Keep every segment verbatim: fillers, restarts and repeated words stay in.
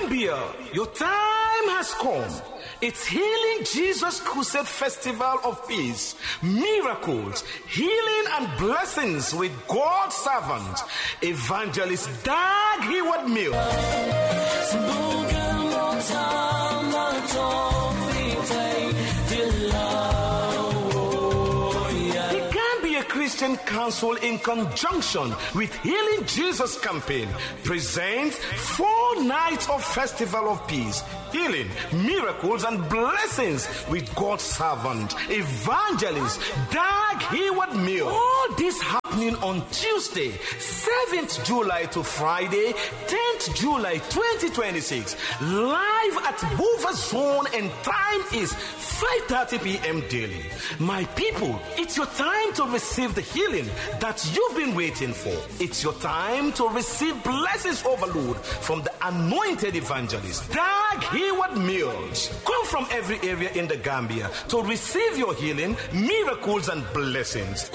Gambia, your time has come. It's Healing Jesus Crusade Festival of Peace, miracles, healing and blessings with God's servant, Evangelist Dag Heward-Mills. Christian Council, in conjunction with Healing Jesus Campaign, presents four nights of Festival of Peace, healing, miracles, and blessings with God's servant, Evangelist Dag Heward-Mills. All this happening on Tuesday, seventh July to Friday, tenth July twenty twenty-six, live at Hoover Zone, and time is five thirty p.m. daily. My people, it's your time to receive the healing that you've been waiting for. It's your time to receive blessings overload from the anointed evangelist, Dag Heward-Mills. Come from every area in the Gambia to receive your healing, miracles, and blessings.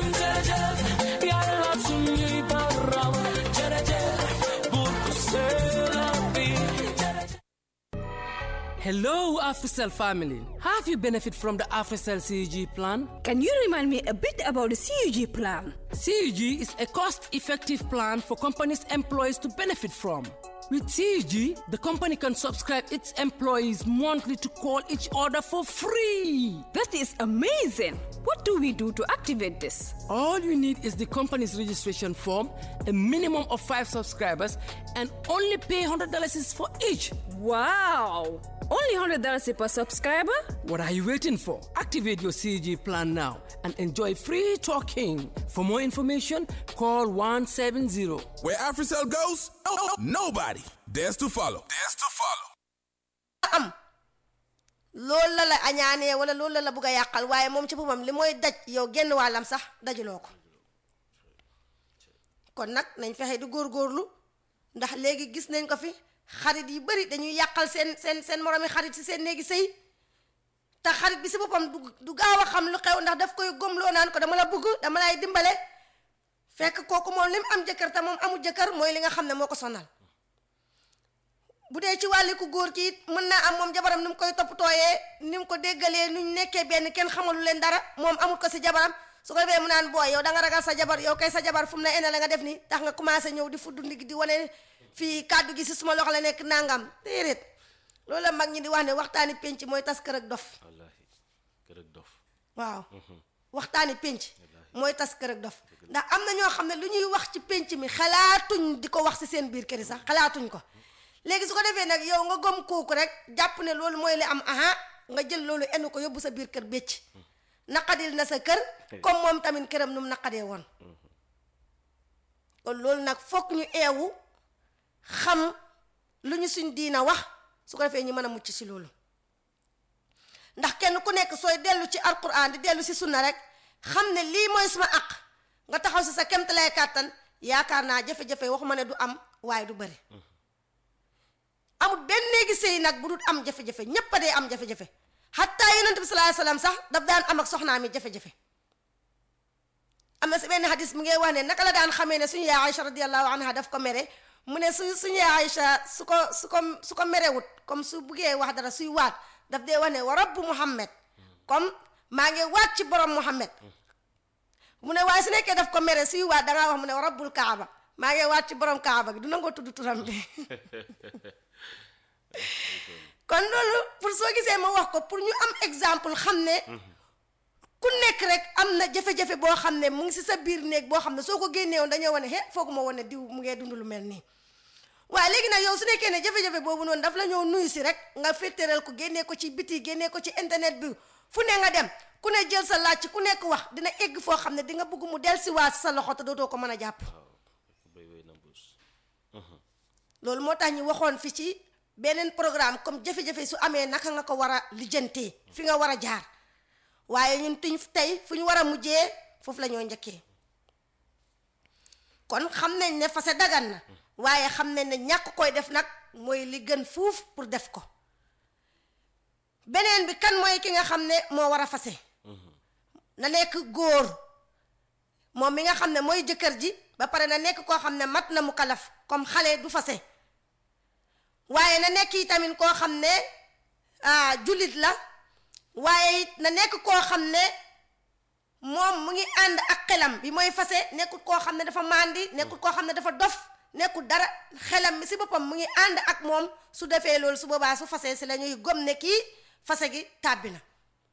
Hello, AfriCell family. Have you benefited from the AfriCell C U G plan? Can you remind me a bit about the C U G plan? C U G is a cost-effective plan for companies' employees to benefit from. With C U G, the company can subscribe its employees monthly to call each other for free. That is amazing. What do we do to activate this? All you need is the company's registration form, a minimum of five subscribers, and only pay one hundred dollars for each. Wow! Only one hundred dollars per subscriber? What are you waiting for? Activate your C U G plan now and enjoy free talking. For more information, call one seven zero. Where AfriCell goes, nobody dares to follow. Dares to follow. am loolu la la añaanee wala loolu la la bëgg a yàqal waaye moom ci boppam li mooy daj yow genn wàllam sax dajuloo ko kon nag nañ fexe di góorgóorlu ndax léegi gis nañ ko fi xarit yi bari dañuy yàqal seen seen seen moromi xarit ci seen néegi sëy te xarit bi si boppam du du gaaw a xam lu xew ndax daf koy gomloo naan ko dama la bëgg dama lay dimbale fekk kooku moom li mu am jëkkër te moom amul jëkkër mooy li nga xam ne moo ko sonal bu dee ci wàlli ku góor ki it mën naa am moom jabaram ni mu koy toppatooyee ni mu ko déggalee nu ñu nekkee benn kenn xamalu leen dara moom amul ko si jabaram su ko defee mu naan booy yow da nga ragal sa jabar yow kay sa jabar fu mu ne ene la nga def ni tax nga commencé ñëw di fudd ndig di wane fii kàddu gi si suma loxo la nekk nangam déedéet loolu la mag ñi di wax ne waxtaani penc mooy tas kër ak dof wallaahi kër ak dof waaw waxtaani penc mooy tas kër ak dof ndax am na ñoo xam ne lu ñuy wax ci penc mi xalaatuñ di ko wax si seen biir kër yi sax xalaatuñ ko léegi su ko defee nag yow nga gom kooku rek jàpp ne loolu mooy li am aha nga jël loolu enn ko yóbbu sa biir kër bécc naqadil na sa kër comme moom tamit këram nu mu naqadee woon kon loolu nag fokk ñu eewu xam lu ñu suñ diina wax su ko defee ñu mën a mucc si loolu ndax kenn ku nekk sooy dellu ci alquran di dellu si sunna rek xam ne lii mooy suma àq nga taxaw si sa kemtalay kàttan yaakaar naa jafe-jafe waxuma ne du am waaye du bari amul benn néegi sëy nag bu dul am jafe-jafe ñépp a dee am jafe-jafe hatta yonent bi sallallahu alayhi wasallam sax daf daan am ak soxnaam yi jafe-jafe am na si benn hadis mu ngi wax ne naka la daan xamee ne suñu yaay Aïcha radiyallahu anha daf ko mere mu ne su suñu yaay Aïcha su ko su ko su ko merewut comme su buggee wax dara suy waat daf dee wax ne wa rabbu Muhammad comme maa ngi waat ci borom Muhammad mu ne waaye su nekkee daf ko mere suy waat dangaa wax mu ne wa rabbul Kaaba maa ngi waat ci borom Kaaba gi du nangoo tudd turam bi kon loolu pour soo gisee ma wax ko pour ñu am exemple xam ne ku nekk rek am na jafe-jafe boo xam ne mu ngi si sa biir néeg boo xam ne soo ko génnee woon dañoo wane he foogu ma woon ne diw mu ngee dund lu mel nii waaye léegi nag yow su nekkee ne jafe-jafe boobu noonu daf la ñëw nuyu si rek nga féetéral ko génnee ko ci biti génnee ko ci internet bi fu ne nga dem ku ne jël sa laaj ku nekk wax dina egg foo xam ne di nga bëgg mu del si waat sa loxo te dootoo ko mën a jàpp loolu moo tax ñu waxoon fi ci beneen programme comme jafe-jafe su amee naka nga ko war a lijjantee fi nga war a jaar waaye ñun tuñ tey fu ñu war a mujjee foofu la ñoo njëkkee kon xam nañ ne fase dagan na waaye xam nañ ne ñàkk koy def nag mooy li gën fuuf pour def ko beneen bi kan mooy ki nga xam ne moo war a fase na nekk góor moom mi nga xam ne mooy jëkkër ji ba pare na nekk koo xam ne mat na mu kalaf comme xale du fase waaye na nekk yi tamit koo xam ne ah jullit la waaye it na nekk koo xam ne moom mu ngi ànd ak xelam bi mooy fase nekkul koo xam ne dafa màndi nekkul koo xam ne dafa dof nekkul dara xelam mi si boppam mu ngi ànd ak moom su defee loolu su boobaa su fase si la ñuy gëm ne kii fase gi tàbbi na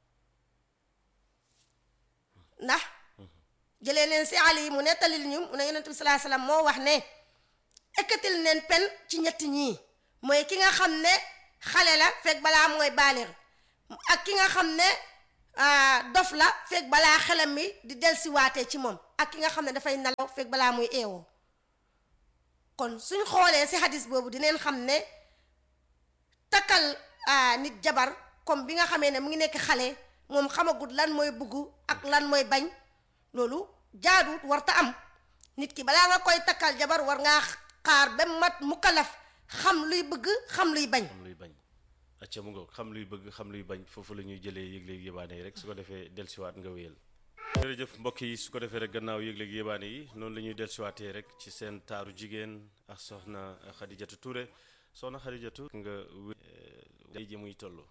ndax jëlee leen si Ali mu nettalil ñu mu ne yonent bi salaa salaam moo wax ne ekkatil neen pen ci ñetti ñii mooy ki nga xam ne xale la fekk balaa mooy baalir ak ki nga xam ne dof la fekk balaa xelam mi di delsiwaatee ci moom ak ki nga xam ne dafay nelaw fekk balaa muy eewoo kon suñ xoolee si hadis boobu dineen xam ne takkal nit jabar comme bi nga xamee ne mu ngi nekk xale moom xamagut lan mooy bugg ak lan mooy bañ loolu jaaduut warta am nit ki balaa nga koy takkal jabar war ngaa xaar ba mat mu kalaf xam luy bëgg xam luy bañ xam luy bañ acca mu nga xam luy bëgg xam luy bañ foofu la ñuy jëlee yëg-léegi yébaane yi rek su ko defee dellusiwaat nga wéyal jërëjëf mbokk yi su ko defee rek gannaaw yëg-léegi yébaane yi noonu la ñuy dellusiwaatee rek ci seen taaru jigéen ak soxna Xadijatu Touré soxna Xadijatu nga day ji muy toll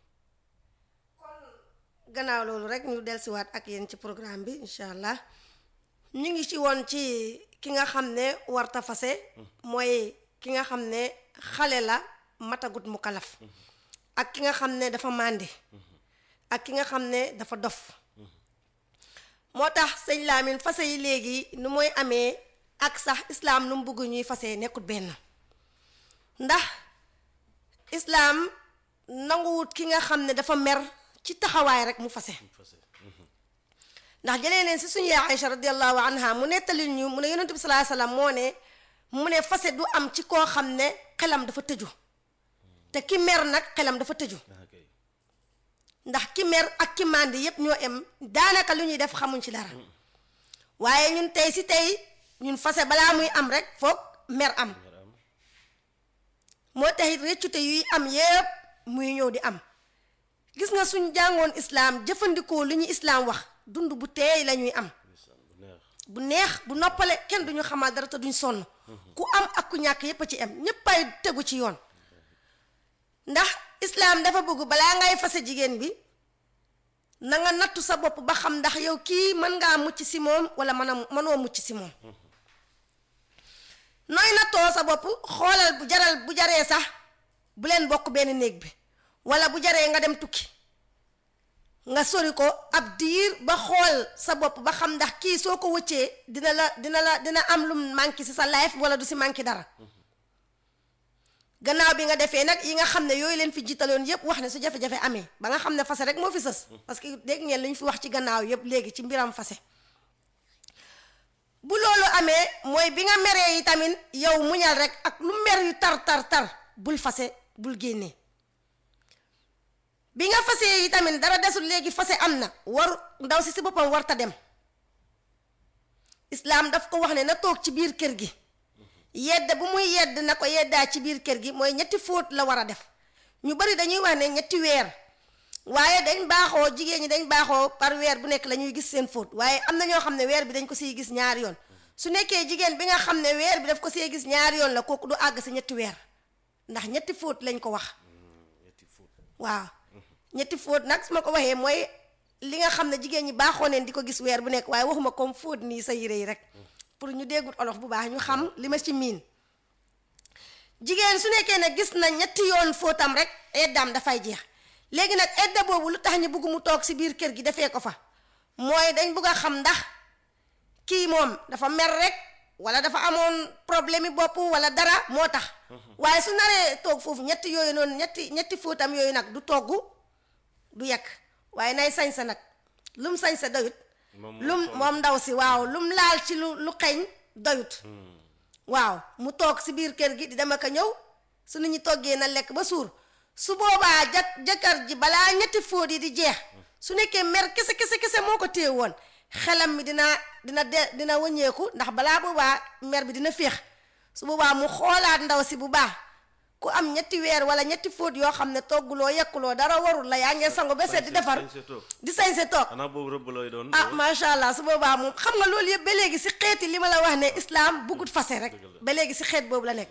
gannaaw loolu rek ñu dellusiwaat ak yéen ci programme bi incha allah ñu ngi ci woon ci ki nga xam ne warta fase mooy ki nga xam ne xale la matagut mu kalaf ak ki nga xam ne dafa màndi ak ki nga xam ne dafa dof moo tax sëñ Lamine fase yi léegi nu mooy amee ak sax islaam nu mu bëgg ñuy fase nekkut benn ndax islaam nanguwut ki nga xam ne dafa mer ci taxawaay rek mu fase ndax jëlee leen si suñu yaay Aïcha radiallahu anha mu nettalil ñu mu ne yonent bi salaa salaam moo ne mu ne fase du am ci koo xam ne xelam dafa tëju te ki mer nag xelam dafa tëju ndax ki mer ak ki màndi yépp ñoo em daanaka lu ñuy def xamuñ ci dara waaye ñun tey si tey ñun fase balaa muy am rek foog mer am moo taxit réccute yuy am yépp muy ñëw di am gis nga suñ jàngoon islaam jëfandikoo lu ñu islaam wax dund bu teey la ñuy am bu neex bu noppale kenn duñu xamal dara te duñ sonn ku am ak ku ñàkk yépp a ci am ñéppay tegu ci yoon ndax islaam dafa bëgg balaa ngay fase jigéen bi na nga nattu sa bopp ba xam ndax yow kii mën ngaa mucc si moom wala mën a mënoo mucc si moom nooy nattoo sa bopp xoolal bu jaral bu jaree sax bu leen bokk benn néeg bi wala bu jaree nga dem tukki nga sori ko ab diir ba xool sa bopp ba xam ndax kii soo ko wëccee dina la dina la dina am lu manqué si sa life wala du si manqué dara gannaaw bi nga defee nag yi nga xam ne yooyu leen fi jiitaloon yépp wax ne su jafe-jafe amee ba nga xam ne fase rek moo fi sës parce que dégg ngeen li ñu fi wax ci gannaaw yépp léegi ci mbiram fase bu loolu amee mooy bi nga meree yi tamit yow muñal rek ak lu mer yu tar tar tar bul fase bul génnee bi nga fase yi tamit dara desul léegi fase am na war ndaw si si boppam warta dem islaam daf ko wax ne na toog ci biir kër gi yedd bu muy yedd na ko yeddaa ci biir kër gi mooy ñetti fóot la war a def ñu bari dañuy wax ne ñetti weer waaye dañ baaxoo jigéen ñi dañ baaxoo par weer bu nekk la ñuy gis seen fóot waaye am na ñoo xam ne weer bi dañ ko siy gis ñaari yoon su nekkee jigéen bi nga xam ne weer bi daf ko siy gis ñaari yoon la kooku du àgg si ñetti weer ndax ñetti fóot lañ ko wax waaw ñetti fóot nag su ma ko waxee mooy li nga xam ne jigéen ñi baaxoo neen di ko gis weer bu nekk waaye waxuma comme fóot nii sa yére yi rek pour ñu déggut olof bu baax ñu xam li ma ci miin jigéen su nekkee ne gis na ñetti yoon fóotam rek eddaam dafay jeex léegi nag edda boobu lu tax ñu bëgg mu toog si biir kër gi defee ko fa mooy dañ bëgg a xam ndax kii moom dafa mer rek wala dafa amoon problème yi bopp wala dara moo tax waaye su naree toog foofu ñetti yooyu noonu ñetti ñetti fóotam yooyu nag du togg du yekk waaye nay sañsa nag lum sañsa doyut lum moom ndaw si waaw lum laal ci lu lu xeeñ doyut waaw mu toog si biir kër gi di dem ak a ñëw su nit ñi toggee na lekk ba suur su boobaa ja jëkkër ji balaa ñetti fóot yi di jeex su nekkee mer kese kese kese moo ko téye woon xelam mi dina dina de dina wëññeeku ndax balaa boobaa mer bi dina féex su boobaa mu xoolaat ndaw si bu baax ku am ñetti weer wala ñetti fóot yoo xam ne togguloo yekkuloo dara warul la yaa ngee sango ba seet di defar di sañse toog xanaa boobu rëbb lay doon ah macha allah su boobaa moom xam nga loolu yëpp ba léegi si xeeti li ma la wax ne islam buggut fase rek ba léegi si xeet boobu la nekk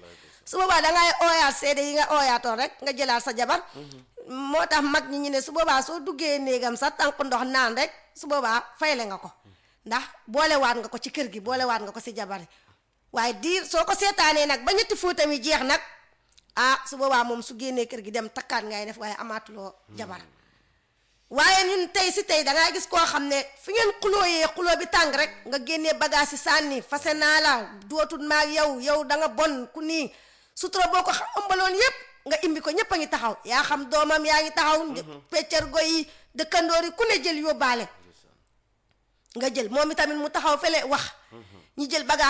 su boobaa dangay ooyaat seede yi nga ooyaatoon rek nga jëlaat sa jabar moo tax mag ñi ñu ne su boobaa soo duggee néegam sa tànk ndox naan rek su boobaa fayle nga ko ndax boolewaat nga ko ci kër gi boolewaat nga ko si jabar waaye diir soo ko seetaanee nag ba ñetti fuutam yi jeex nag ah su boobaa moom su génnee kër gi dem takkaat ngay def waaye amaatuloo jabar waaye ñun tey si tey dangay gis koo xam ne fi ngeen xulooyee xuloo bi tàng rek nga génnee bagage si sànni fase naa la dootul maag yow yow da nga bon ku nii sutura boo ko xam ëmbaloon yépp nga imbi ko ñëpp a ngi taxaw yaa xam doomam yaa ngi taxaw peccar go yi dëkkandoor yi ku ne jël yóbbaale nga jël moom itamit mu taxaw fele wax ñi jël bagage